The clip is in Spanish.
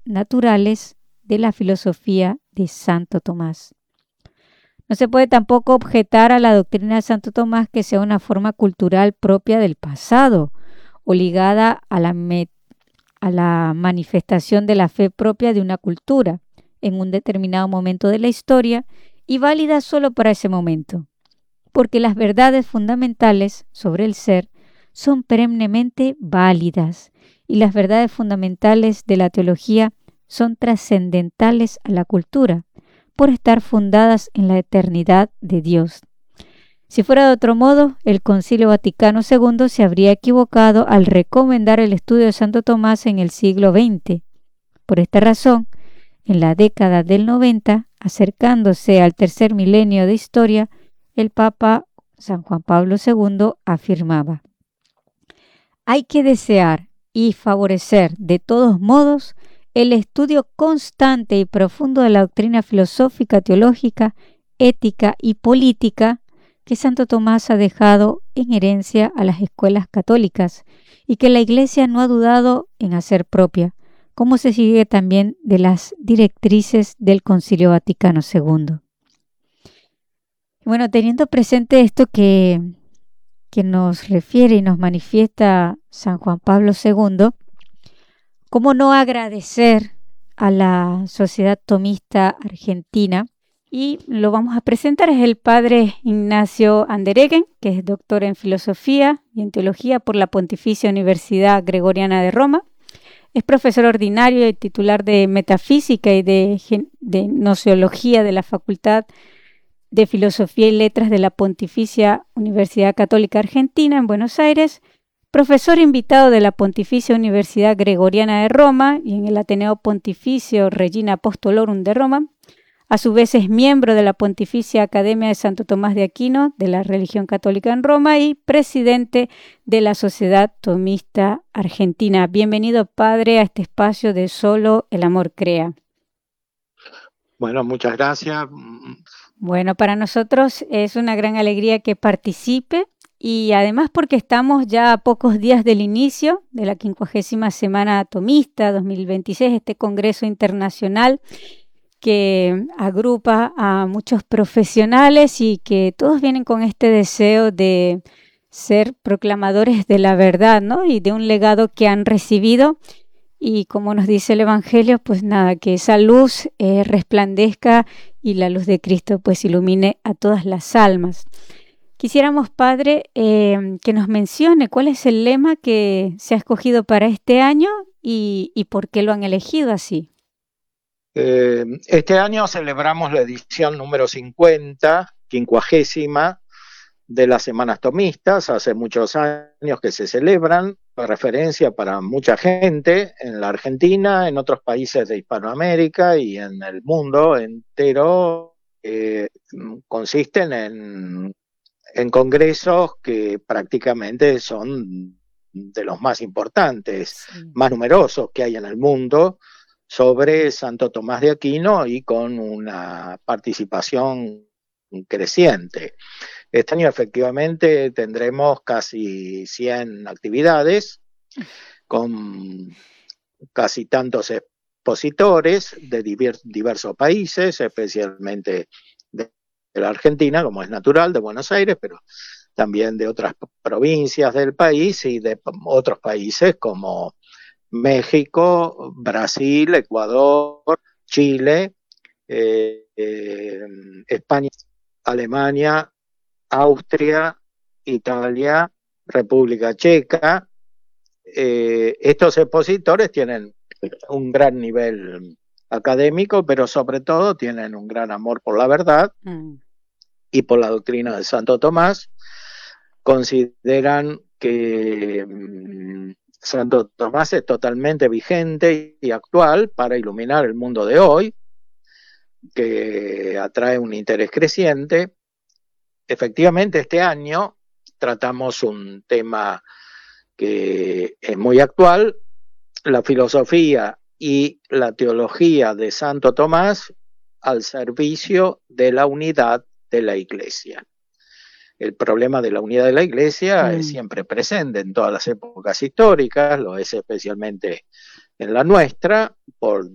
naturales de la filosofía de Santo Tomás. No se puede tampoco objetar a la doctrina de Santo Tomás que sea una forma cultural propia del pasado o ligada a la manifestación de la fe propia de una cultura en un determinado momento de la historia y válida solo para ese momento, porque las verdades fundamentales sobre el ser son perennemente válidas y las verdades fundamentales de la teología son trascendentales a la cultura, por estar fundadas en la eternidad de Dios. Si fuera de otro modo, el Concilio Vaticano II se habría equivocado al recomendar el estudio de Santo Tomás en el siglo XX. Por esta razón, en la década del 90, acercándose al tercer milenio de historia, el Papa San Juan Pablo II afirmaba: hay que desear y favorecer de todos modos el estudio constante y profundo de la doctrina filosófica, teológica, ética y política que Santo Tomás ha dejado en herencia a las escuelas católicas y que la Iglesia no ha dudado en hacer propia, como se sigue también de las directrices del Concilio Vaticano II. Bueno, teniendo presente esto que nos refiere y nos manifiesta San Juan Pablo II, ¿cómo no agradecer a la Sociedad Tomista Argentina? Y lo vamos a presentar, es el padre Ignacio Andereggen, que es doctor en Filosofía y en Teología por la Pontificia Universidad Gregoriana de Roma. Es profesor ordinario y titular de Metafísica y de Gnoseología de la Facultad de Filosofía y Letras de la Pontificia Universidad Católica Argentina en Buenos Aires, profesor invitado de la Pontificia Universidad Gregoriana de Roma y en el Ateneo Pontificio Regina Apostolorum de Roma. A su vez es miembro de la Pontificia Academia de Santo Tomás de Aquino de la Religión Católica en Roma y presidente de la Sociedad Tomista Argentina. Bienvenido, padre, a este espacio de Solo el Amor Crea. Bueno, muchas gracias. Bueno, para nosotros es una gran alegría que participe y además porque estamos ya a pocos días del inicio de la 50ª Semana Tomista 2026, este congreso internacional que agrupa a muchos profesionales y que todos vienen con este deseo de ser proclamadores de la verdad, ¿no? Y de un legado que han recibido. Y como nos dice el Evangelio, pues nada, que esa luz resplandezca y la luz de Cristo pues ilumine a todas las almas. Quisiéramos, padre, que nos mencione cuál es el lema que se ha escogido para este año y por qué lo han elegido así. Este año celebramos la edición número 50 de las Semanas Tomistas. Hace muchos años que se celebran, referencia para mucha gente en la Argentina, en otros países de Hispanoamérica y en el mundo entero. Consisten en congresos que prácticamente son de los más importantes, más numerosos que hay en el mundo, sobre Santo Tomás de Aquino y con una participación creciente. Este año efectivamente tendremos casi 100 actividades con casi tantos expositores de diversos países, especialmente de la Argentina, como es natural, de Buenos Aires, pero también de otras provincias del país y de otros países como México, Brasil, Ecuador, Chile, España, Alemania, Austria, Italia, República Checa. Estos expositores tienen un gran nivel académico, pero sobre todo tienen un gran amor por la verdad y por la doctrina de Santo Tomás. Consideran que Santo Tomás es totalmente vigente y actual para iluminar el mundo de hoy, que atrae un interés creciente. Efectivamente, este año tratamos un tema que es muy actual, la filosofía y la teología de Santo Tomás al servicio de la unidad de la Iglesia. El problema de la unidad de la Iglesia es siempre presente en todas las épocas históricas, lo es especialmente en la nuestra, por